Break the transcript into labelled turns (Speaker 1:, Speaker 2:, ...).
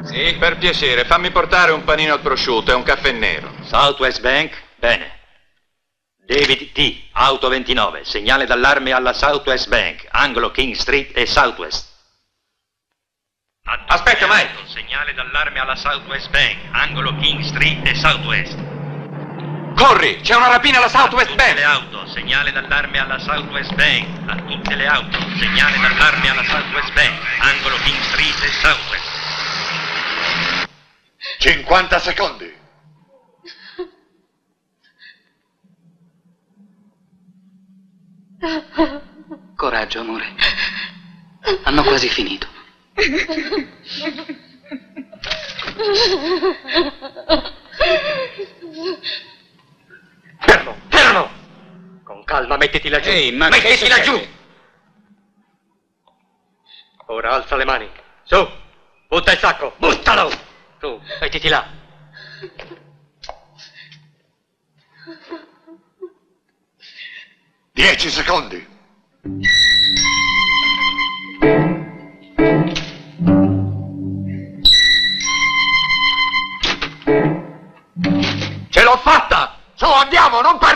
Speaker 1: Sì, per piacere, fammi portare un panino al prosciutto e un caffè nero.
Speaker 2: Southwest Bank? Bene. David T, auto 29, segnale d'allarme alla Southwest Bank, angolo King Street e Southwest.
Speaker 1: Aspetta, Mike.
Speaker 2: Segnale d'allarme alla Southwest Bank, angolo King Street e Southwest.
Speaker 1: Corri, c'è una rapina alla Southwest
Speaker 2: Bank. A tutte
Speaker 1: Bank.
Speaker 2: le auto, segnale d'allarme alla Southwest Bank. A tutte le auto, segnale d'allarme alla Southwest Bank, angolo King Street e Southwest.
Speaker 3: 50 secondi.
Speaker 4: Coraggio, amore. Hanno quasi finito.
Speaker 2: Fermo, fermo! Con calma, mettiti laggiù.
Speaker 1: Ehi, ma
Speaker 2: mettiti laggiù! Ora alza le mani. Su, butta il sacco. Buttalo! Su, mettiti là.
Speaker 3: Dieci secondi.
Speaker 1: Ce l'ho fatta!
Speaker 3: Su, andiamo, non